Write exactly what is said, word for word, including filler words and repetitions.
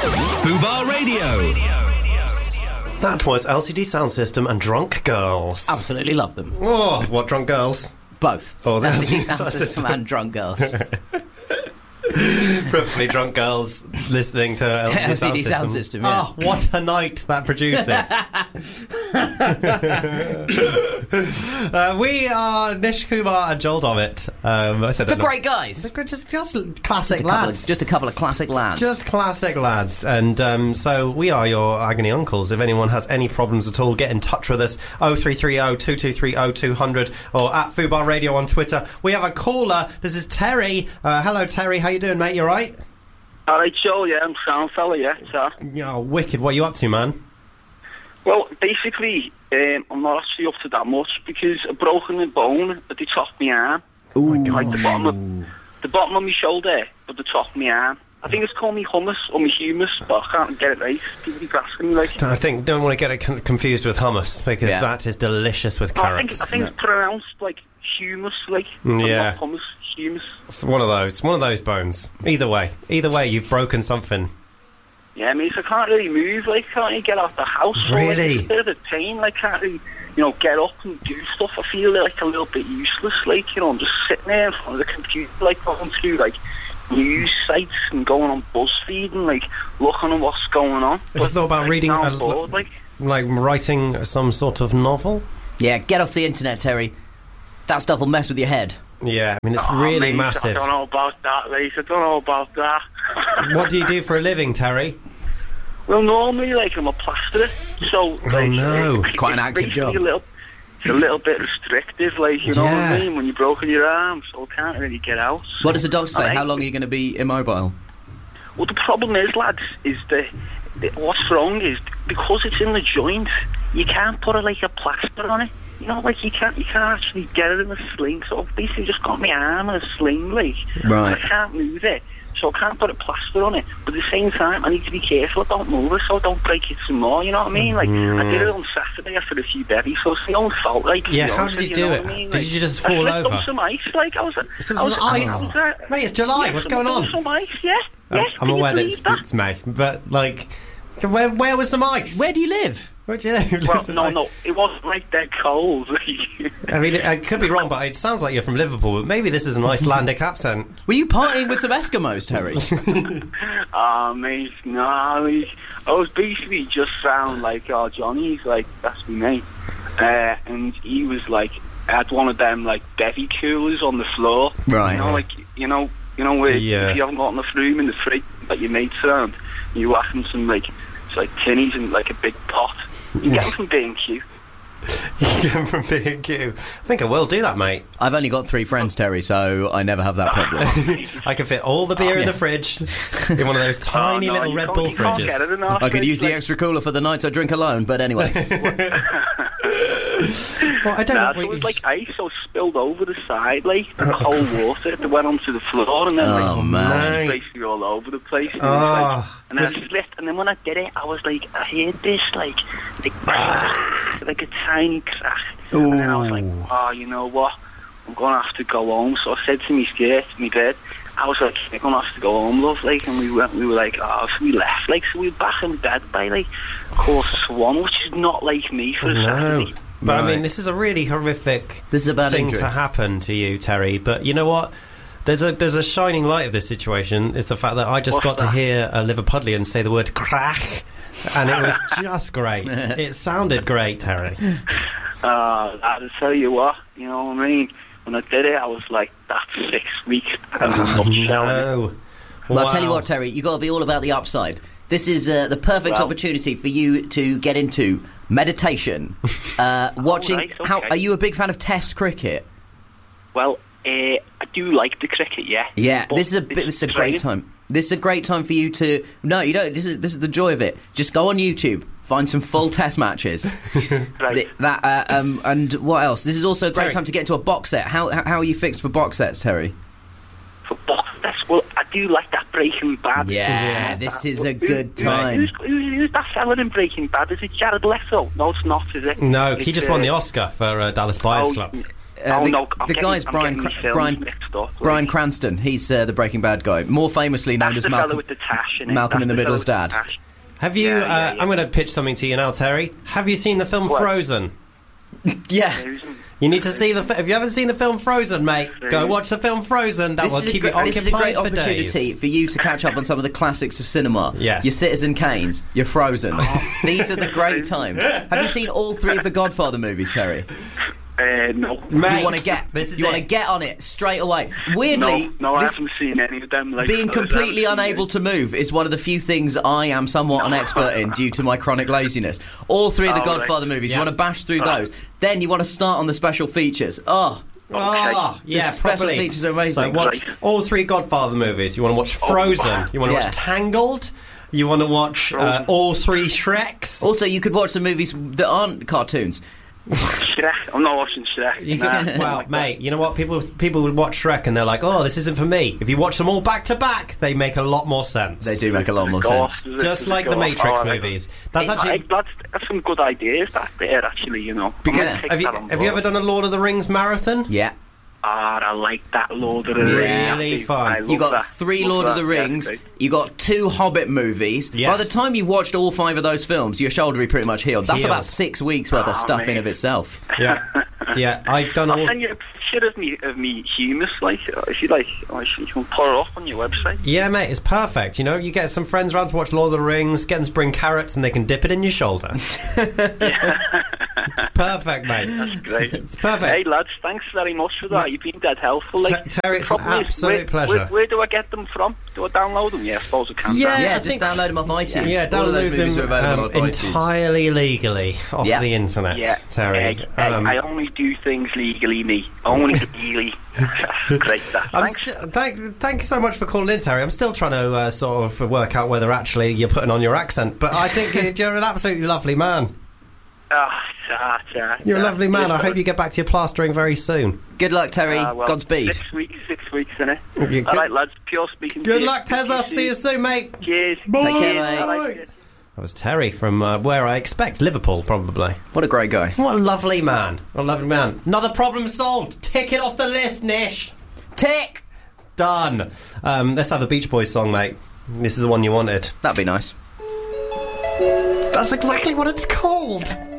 Fubar Radio. That was L C D Sound System and Drunk Girls. Absolutely love them. Oh, what Drunk Girls? Both. Oh, the L L C C D D Sound Sound System System. and Drunk Girls. Preferably drunk girls listening to L C D, L C D Sound, Sound System. System, yeah. Oh, what a night that produces. uh, we are Nish Kumar and Joel Dommett. Um, I said The that great guys. not- Just, just classic Just a, couple lads. of, just a couple of classic lads. Just classic lads. And um, so we are your agony uncles. If anyone has any problems at all, get in touch with us. oh three three oh, two two three oh, two hundred or at Fubar Radio on Twitter. We have a caller. This is Terry. Uh, hello, Terry. How you doing, mate? You all right? All right, Joe, yeah, I'm sound fella, yeah, so. Yeah, wicked. What are you up to, man? Well, basically, um, I'm not actually up to that much because I've broken a bone at the top of my arm. Ooh. Like the bottom of, the bottom of my shoulder, but the top of my arm. I think it's called me hummus or me humus, but I can't get it right. People keep asking me, like... I think don't want to get it con- confused with hummus because Yeah. that is delicious with I think, carrots. I think it's pronounced, like, humus, like... Yeah. Not hummus, humus. It's one of those. One of those bones. Either way. Either way, you've broken something. Yeah, I mean, so I can't really move, like, can't really get out the house. So, like, Really? it's a bit of a pain, like, can't really, you know, get up and do stuff. I feel, like, a little bit useless, like, you know, I'm just sitting there in front of the computer, like, going through, like, news sites and going on BuzzFeed and, like, looking at what's going on. Have you thought about like, reading now a I'm l- bored, like, Like writing some sort of novel? Yeah, get off the internet, Terry. That stuff will mess with your head. Yeah, I mean, it's oh, really mate, massive. I don't know about that, mate, I don't know about that. What do you do for a living, Terry? Well, normally, like, I'm a plasterer, so... Like, no. it's Quite an active basically job. A little, it's a little bit restrictive, like, you know what Yeah. I mean, when you've broken your arm, so I can't really get out. What does the doctor say? Alright. How long are you going to be immobile? Well, the problem is, lads, is that that what's wrong is because it's in the joint, you can't put a, like a plaster on it. You know, like you can't, you can't actually get it in a sling. So I've basically just got my arm in a sling, like, Right. and I can't move it, so I can't put a plaster on it. But at the same time, I need to be careful. I don't move it, so I don't break it some more. You know what I mean? Like I did it on Saturday after a few berries, so it's my own fault. Like, to Yeah, be how honest did with you do know it? what I mean? Did Like, you just I fall slipped over? on some ice, like I was. Some I was, ice? I was, uh, Mate, it's July. yeah, What's some- going on? Some ice, yeah. Oh, Yes, I'm can you aware that believe it's, that? it's May, but like, where where was some ice? Where do you live? Where do you live? Well, no, no, it wasn't like that cold. I mean, I could be wrong, but it sounds like you're from Liverpool. But maybe this is an Icelandic accent. Were you partying with some Eskimos, Terry? Ah, mate, no, I was, I was basically just sound like, oh, Johnny's like, that's me mate. Uh, and he was like, had one of them, like, bevy coolers on the floor. Right. You know, like, you know, you know where Yeah. if you haven't got enough room in the fridge, like your mates around, you whack them some, like, it's like tinnies in, like, a big pot. You can get them from B and Q. You get them from B and Q. I think I will do that, mate. I've only got three friends, Terry, so I never have that problem. I can fit all the beer in the fridge in one of those tiny Oh, no, little you Red can't- Bull you can't fridges. get it in our I could fridge, use the like- extra cooler for the nights I drink alone, but anyway. Well, I don't Nah, know. so it what was you- like ice, so it spilled over the side, like the whole water that went onto the floor, and then Oh, like man. basically all over the place. And, it Oh. was like, and then Was- I slipped, and then when I did it, I was like, I heard this like, like, like a tiny crack, and then I was like, oh, you know what? I'm gonna have to go home. So I said to me skirt, me bed, I was like, I'm gonna have to go home, love. Like, and we went, we were like, oh, so we left. Like, so we were back in bed by like quarter to one, which is not like me for a No. Saturday. But I Right. mean, this is a really horrific This is a bad thing injury. to happen to you, Terry. But you know what? There's a there's a shining light of this situation. Is the fact that I just What's got to that? hear a Liverpudlian say the word crack, and it was just great. It sounded great, Terry. Uh, I'll tell you what, you know what I mean? When I did it, I was like, that's six weeks. And Oh, I'm no. Well, I'll tell you Wow. what, Terry, you got to be all about the upside. This is uh, the perfect Well- opportunity for you to get into meditation. Uh, watching. right, okay. How are you a big fan of Test cricket? Well, uh, I do like the cricket, yeah. Yeah, But this is a it's bit, this is a great training. time. This is a great time for you to. No, you don't. This is this is the joy of it. Just go on YouTube, find some full Test matches. Right. Th- that uh, um, and what else? This is also a great Terry. time to get into a box set. How how, how are you fixed for box sets, Terry? For box sets, well, I do like that Breaking Bad. Yeah, this is a Who- good who- time. Who's, who's, who's that fella in Breaking Bad? Is it Jared Leto? No, it's not, is it? No, It's, he just won uh, the Oscar for uh, Dallas Buyers oh, Club. Uh, oh the, no, I'm the getting, guy's I'm Brian getting Cra- my films Brian mixed up. Brian like. Cranston. He's uh, the Breaking Bad guy, more famously known That's as the fella Malcolm with the tash in it. Malcolm That's in the fella Middle's with the dad. tash. Have you? Yeah, uh, yeah, yeah. I'm going to pitch something to you now, Terry. Have you seen the film What? Frozen? Yeah. Frozen. You need to see the. Fi- Have you ever seen the film Frozen, mate? Go Frozen. watch the film Frozen. That This will is, a keep great, you this is a occupied great for opportunity days. for you to catch up on some of the classics of cinema. Yes. Your Citizen Kanes, your Frozens. These are the great times. Have you seen all three of the Godfather movies, Terry? Uh, no. Mate, You want to get this is you want to it. get on it straight away. Weirdly, No, no, I this- haven't seen any of them. Like, being I completely haven't seen unable it. to move is one of the few things I am somewhat an expert in due to my chronic laziness. All three of the Oh, Godfather right. movies, Yeah. you want to bash through Oh. those. Then you want to start on the special features. Oh, Oh, yeah, The special properly. features are amazing. So watch Right. all three Godfather movies. You want to watch Frozen. wow. You want to Yeah. watch Tangled. You want to watch uh, Frozen. all three Shreks. also you could watch some movies that aren't cartoons. Shrek. I'm not watching Shrek. You Nah, can, I don't well, like mate, you know what? People people would watch Shrek and they're like, "Oh, this isn't for me." If you watch them all back to back, they make a lot more sense. They do make a lot more that. sense. Go off, Just go like the off. Matrix Oh, right. movies. That's Hey, actually that's, that's some good ideas that there, actually, you know. because I'm gonna take have you that on have you board. ever done a Lord of the Rings marathon? Yeah. Ah, I like that Lord of the Rings. Really Dude, fun. I love You got that. three Love Lord of that. the Rings. Yeah, You got two Hobbit movies. Yes. By the time you watched all five of those films, your shoulder would be pretty much healed. That's Healed. about six weeks worth of Oh, stuff in man. of itself. Yeah, yeah. I've done I'll all. send you a picture of me, of me humus, like, if you like. I you can put it up on your website. Yeah, mate, it's perfect. You know, you get some friends around to watch Lord of the Rings, get them to bring carrots, and they can dip it in your shoulder. It's perfect, mate. Great. It's perfect. Hey, lads, thanks very much for that. You've been dead helpful. Like, Ter- Terry, it's the an problem is, absolute where, pleasure. Where, where do I get them from? Do I download them? Yeah, I suppose I can. Yeah, Yeah, I just think- download them off iTunes. Yeah, all of those download movies them are available um, on iTunes. entirely legally off Yeah. the internet, Yeah, Terry. Hey, hey, Um, I only do things legally, me. Only legally. Great, that. I'm Thanks. st- thank, thank you so much for calling in, Terry. I'm still trying to uh, sort of work out whether actually you're putting on your accent, but I think you're an absolutely lovely man. Ah, ah, ah, You're a ah. lovely man. Yes, I hope you get back to your plastering very soon. Good luck, Terry. Ah, well, Godspeed. Six weeks, six weeks, innit? You- All right, lads. Pure speaking. Good to luck, you. Tezza. See you soon, mate. Cheers. Bye. Take care, Cheers. mate. All right, cheers. That was Terry from uh, where I expect, Liverpool, probably. What a great guy. What a lovely man. What a lovely man. Another problem solved. Tick it off the list, Nish. Tick! Done. Um, let's have a Beach Boys song, mate. This is the one you wanted. That'd be nice. That's exactly what it's called.